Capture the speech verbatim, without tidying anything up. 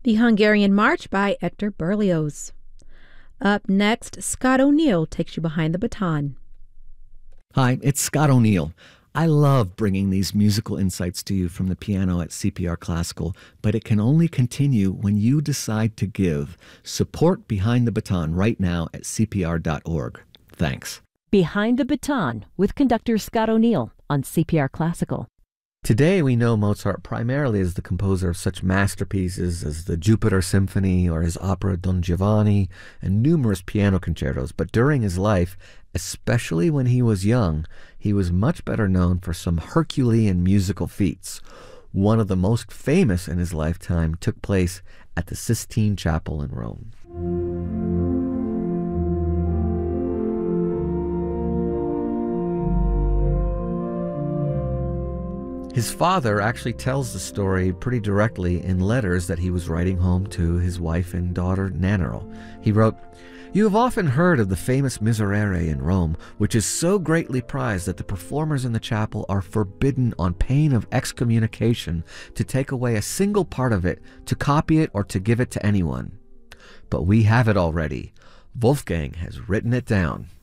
The Hungarian March by Hector Berlioz. Up next, Scott O'Neill takes you behind the baton. Hi, it's Scott O'Neill. I love bringing these musical insights to you from the piano at C P R Classical, but it can only continue when you decide to give. Support Behind the Baton right now at C P R dot org. Thanks. Behind the Baton with conductor Scott O'Neill on C P R Classical. Today we know Mozart primarily as the composer of such masterpieces as the Jupiter Symphony or his opera Don Giovanni and numerous piano concertos, but during his life, especially when he was young, he was much better known for some Herculean musical feats. One of the most famous in his lifetime took place at the Sistine Chapel in Rome. His father actually tells the story pretty directly in letters that he was writing home to his wife and daughter Nannerl. He wrote, "You have often heard of the famous Miserere in Rome, which is so greatly prized that the performers in the chapel are forbidden on pain of excommunication to take away a single part of it, to copy it, or to give it to anyone. But we have it already. Wolfgang has written it down."